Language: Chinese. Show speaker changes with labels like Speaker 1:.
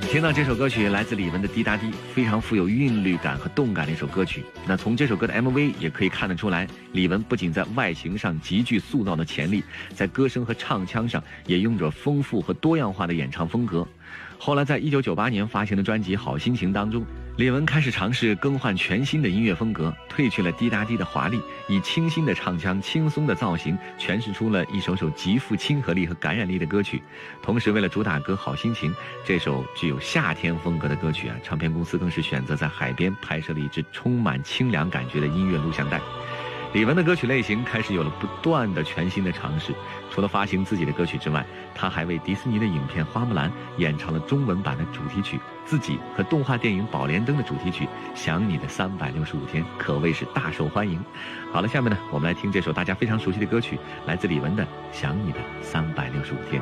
Speaker 1: 听到这首歌曲来自李玟的《滴答滴》，非常富有韵律感和动感的一首歌曲。那从这首歌的 MV 也可以看得出来，李玟不仅在外形上极具塑造的潜力，在歌声和唱腔上也用着丰富和多样化的演唱风格。后来在1998年发行的专辑《好心情》当中，李玟开始尝试更换全新的音乐风格，褪去了滴答滴的华丽，以清新的唱腔、轻松的造型诠释出了一首首极富亲和力和感染力的歌曲。同时为了主打歌《好心情》这首具有夏天风格的歌曲唱片公司更是选择在海边拍摄了一支充满清凉感觉的音乐录像带。李玟的歌曲类型开始有了不断的全新的尝试，除了发行自己的歌曲之外，她还为迪士尼的影片《花木兰》演唱了中文版的主题曲，自己和动画电影《宝莲灯》的主题曲《想你的365天》可谓是大受欢迎。好了，下面呢，我们来听这首大家非常熟悉的歌曲，来自李玟的《想你的365天》。